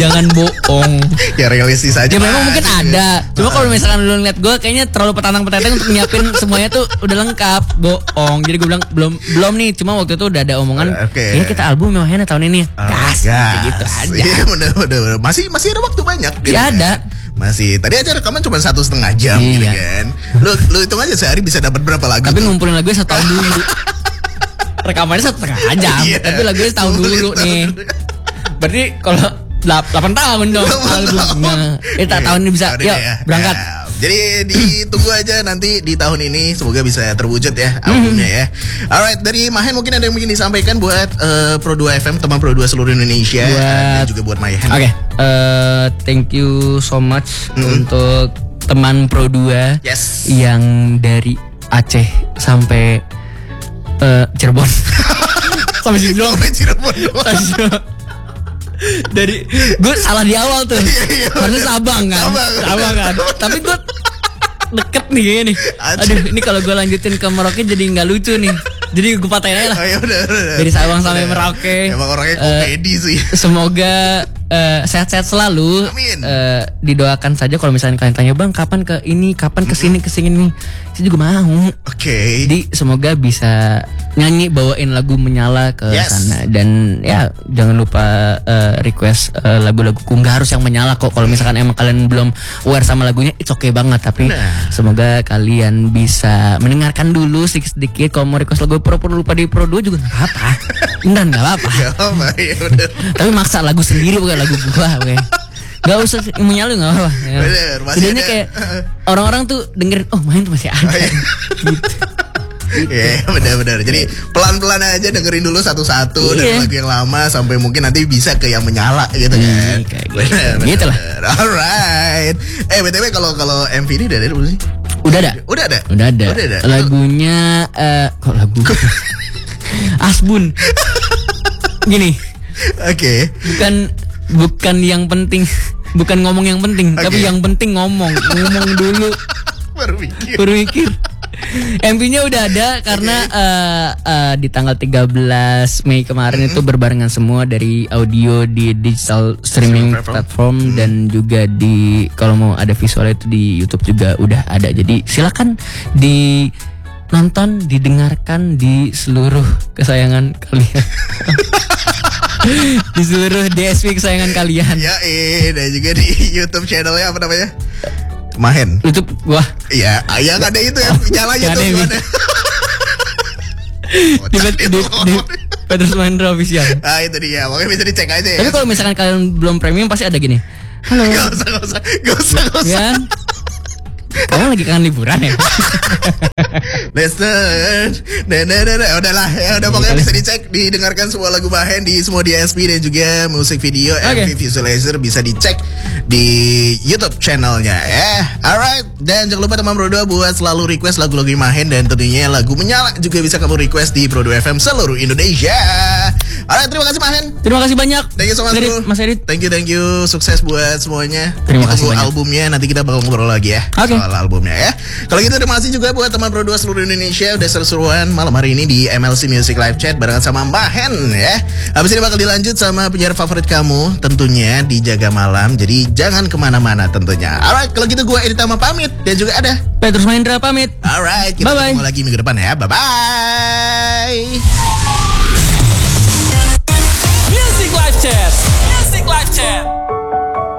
Jangan bohong. Ya realistis aja. Ya memang mungkin ada. Cuma kalau misalkan lu ngeliat gue kayaknya terlalu petantang-petantang untuk nyiapin semuanya tuh udah lengkap. Bohong. Jadi gue bilang belum nih. Cuma waktu itu udah ada omongan. Kayaknya kita album Mahena tahun ini. Gas. Gitu aja. Iya bener. Masih ada waktu banyak. Gitu ya ada. Masih. Tadi aja rekaman cuma 1,5 jam gitu kan. Lu hitung aja sehari bisa dapat berapa lagu. Tapi ngumpulin lagunya 1 tahun dulu. Rekamannya 1,5 jam. Tapi lagunya setahun dulu nih. Berarti kalau 8 tahun dong albumnya. Tahun ini bisa. Yuk berangkat. Jadi ditunggu aja nanti di tahun ini. Semoga bisa terwujud ya albumnya ya. Alright, dari Mahen mungkin ada yang mungkin disampaikan buat Pro 2 FM, teman Pro 2 seluruh Indonesia. Dan juga buat Mahen. Oke, thank you so much untuk teman Pro 2 yang dari Aceh sampai Cirebon. Sampai Cirebon. Dari gue salah di awal tuh. Harusnya Sabang kan. Tapi gue deket nih kayaknya nih. Aduh, ini kalau gue lanjutin ke Merauke jadi nggak lucu nih. Jadi gue patahin aja lah. Dari Sabang sampai Merauke. Emang orangnya komedi sih. Semoga sehat-sehat selalu. Amin. Didoakan saja kalau misalnya kalian tanya, Bang, kapan ke ini, kapan kesini nih. Saya juga mau. Oke. Jadi semoga bisa nyanyi bawain lagu Menyala ke sana. Dan ya jangan lupa request lagu-laguku. Nggak harus yang menyala kok. Kalau misalkan emang kalian belum aware sama lagunya, it's okay banget. Tapi semoga kalian bisa mendengarkan dulu sedikit-sedikit. Kalau mau request lagu Pro lupa di Pro 2 juga nggak apa-apa. Beneran nggak apa-apa. Ya udah. Tapi maksa lagu sendiri bukan lagu gua. Gak usah menyala nggak apa-apa. Setidaknya kayak orang-orang tuh dengerin, oh Mahen tuh masih ada. Gitu. Iya benar-benar. Jadi pelan-pelan aja dengerin dulu satu-satu dari lagu yang lama sampai mungkin nanti bisa ke yang menyala gitu kan. Benar. Gitu lah. Alright. BTW kalau MV ini udah ada belum sih? Udah ada. Lagunya kok lagu Asbun. Gini. Oke. Bukan yang penting, bukan ngomong yang penting, tapi yang penting ngomong dulu. Baru mikir. MV-nya udah ada karena di tanggal 13 Mei kemarin itu berbarengan semua dari audio di digital streaming platform dan juga di kalau mau ada visual itu di YouTube juga udah ada. Jadi silakan nonton, didengarkan di seluruh kesayangan kalian. Di seluruh DSP kesayangan kalian. Ya, dan juga di YouTube channelnya apa namanya? Mahen. YouTube gua. Iya, yang ada itu ya, nyalanya tuh gimana? Di Petrus Mahendra Official. Itu dia, makanya bisa dicek aja ya. Tapi kalau misalkan kalian belum premium pasti ada gini. Halo. Gak usah. Kan? Kamu lagi kangen liburan ya? Listen. Udahlah ya, udah pokoknya bisa dicek, didengarkan semua lagu Mahen di semua DSP dan juga musik video MV Visualizer bisa dicek di YouTube channelnya ya. Alright, dan jangan lupa teman Pro 2 buat selalu request lagu-lagu Mahen dan tentunya lagu Menyala juga bisa kamu request di Pro 2 FM seluruh Indonesia. Alright, terima kasih Mahen. Terima kasih banyak. Thank you so much Mas Edit. Thank you. Sukses buat semuanya. Terima kasih banyak. Albumnya nanti kita bakal ngobrol lagi ya. Soal albumnya ya. Kalau gitu terima kasih juga buat teman Pro 2 seluruh Indonesia udah seru-seruan malam hari ini di MLC Music Live Chat barengan sama Mahen ya. Habis ini bakal dilanjut sama penyiar favorit kamu tentunya di Jaga Malam. Jadi jangan kemana-mana tentunya. Alright, kalau gitu gue Edit Tama pamit dan juga ada Petrus Mahendra pamit. Alright, kita ketemu lagi minggu depan ya. Bye-bye.